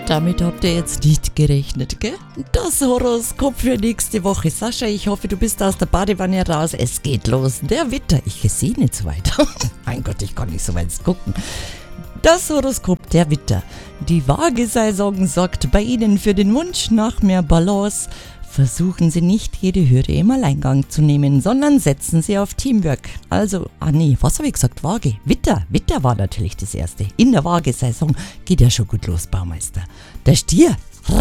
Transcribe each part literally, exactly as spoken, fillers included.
Damit habt ihr jetzt nicht gerechnet, gell? Das Horoskop für nächste Woche. Sascha, ich hoffe, du bist aus der Badewanne raus. Es geht los. Der Widder. Ich sehe nicht so weit. Mein Gott, ich kann nicht so weit gucken. Das Horoskop der Widder. Die Waagesaison sorgt bei Ihnen für den Wunsch nach mehr Balance. Versuchen Sie nicht, jede Hürde im Alleingang zu nehmen, sondern setzen Sie auf Teamwork. Also, ah nee, was habe ich gesagt? Waage. Widder. Widder war natürlich das Erste. In der Waagesaison geht ja schon gut los, Baumeister. Der Stier.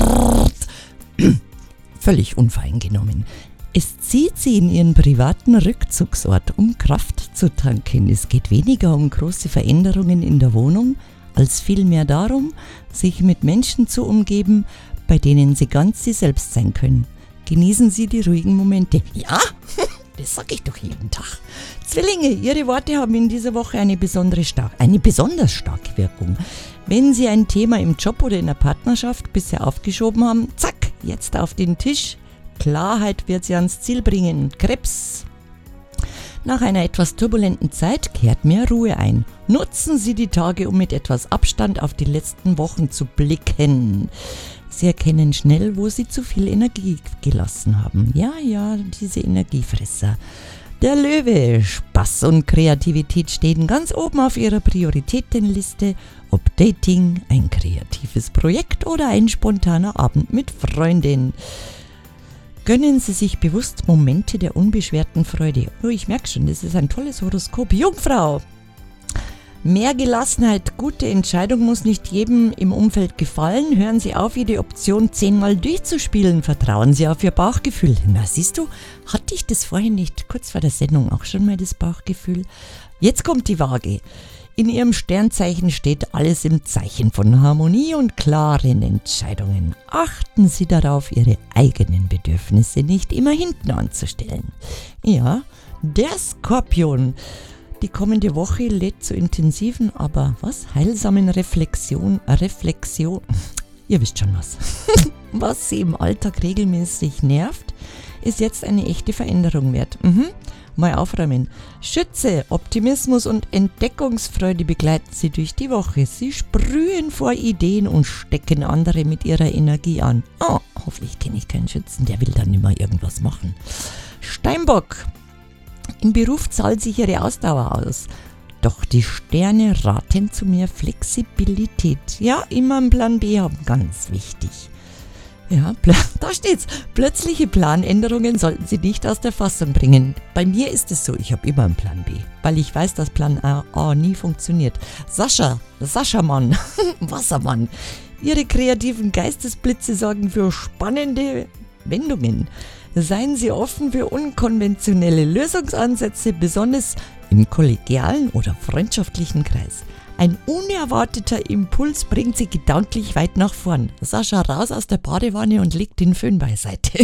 Völlig unvoreingenommen. Es zieht Sie in Ihren privaten Rückzugsort, um Kraft zu tanken. Es geht weniger um große Veränderungen in der Wohnung, als vielmehr darum, sich mit Menschen zu umgeben, bei denen Sie ganz Sie selbst sein können. Genießen Sie die ruhigen Momente. Ja, das sage ich doch jeden Tag. Zwillinge, Ihre Worte haben in dieser Woche eine, besondere stark, eine besonders starke Wirkung. Wenn Sie ein Thema im Job oder in der Partnerschaft bisher aufgeschoben haben, zack, jetzt auf den Tisch. Klarheit wird Sie ans Ziel bringen. Krebs. Nach einer etwas turbulenten Zeit kehrt mehr Ruhe ein. Nutzen Sie die Tage, um mit etwas Abstand auf die letzten Wochen zu blicken. Sie erkennen schnell, wo Sie zu viel Energie gelassen haben. Ja, ja, diese Energiefresser. Der Löwe, Spaß und Kreativität stehen ganz oben auf Ihrer Prioritätenliste. Ob Dating, ein kreatives Projekt oder ein spontaner Abend mit Freundin. Gönnen Sie sich bewusst Momente der unbeschwerten Freude. Oh, ich merke schon, das ist ein tolles Horoskop. Jungfrau. Mehr Gelassenheit, gute Entscheidung muss nicht jedem im Umfeld gefallen. Hören Sie auf, jede Option zehnmal durchzuspielen. Vertrauen Sie auf Ihr Bauchgefühl. Na, siehst du, hatte ich das vorhin nicht kurz vor der Sendung auch schon mal, das Bauchgefühl? Jetzt kommt die Waage. In Ihrem Sternzeichen steht alles im Zeichen von Harmonie und klaren Entscheidungen. Achten Sie darauf, Ihre eigenen Bedürfnisse nicht immer hinten anzustellen. Ja, der Skorpion. Die kommende Woche lädt zu intensiven, aber was? Heilsamen Reflexion, Reflexion, ihr wisst schon was. Was Sie im Alltag regelmäßig nervt, ist jetzt eine echte Veränderung wert. Mhm. Mal aufräumen. Schütze, Optimismus und Entdeckungsfreude begleiten Sie durch die Woche. Sie sprühen vor Ideen und stecken andere mit ihrer Energie an. Oh, hoffentlich kenne ich keinen Schützen, der will dann immer irgendwas machen. Steinbock. Im Beruf zahlt sich Ihre Ausdauer aus. Doch die Sterne raten zu mehr Flexibilität. Ja, immer einen Plan B haben, ganz wichtig. Ja, da steht's. Plötzliche Planänderungen sollten Sie nicht aus der Fassung bringen. Bei mir ist es so, ich habe immer einen Plan B, weil ich weiß, dass Plan A, A nie funktioniert. Sascha, Sascha-Mann, Wassermann. Ihre kreativen Geistesblitze sorgen für spannende Wendungen. Seien Sie offen für unkonventionelle Lösungsansätze, besonders im kollegialen oder freundschaftlichen Kreis. Ein unerwarteter Impuls bringt Sie gedanklich weit nach vorn. Sascha, raus aus der Badewanne und legt den Föhn beiseite.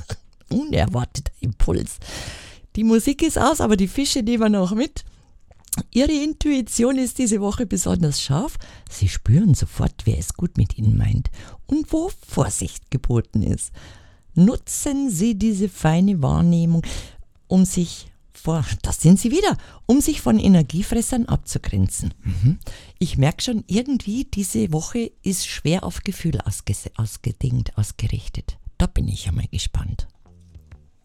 Unerwarteter Impuls. Die Musik ist aus, aber die Fische nehmen wir noch mit. Ihre Intuition ist diese Woche besonders scharf. Sie spüren sofort, wer es gut mit Ihnen meint und wo Vorsicht geboten ist. Nutzen Sie diese feine Wahrnehmung, um sich vor, das sind Sie wieder, um sich von Energiefressern abzugrenzen. Mhm. Ich merke schon, irgendwie diese Woche ist schwer auf Gefühl ausges- ausgedingt, ausgerichtet. Da bin ich ja mal gespannt.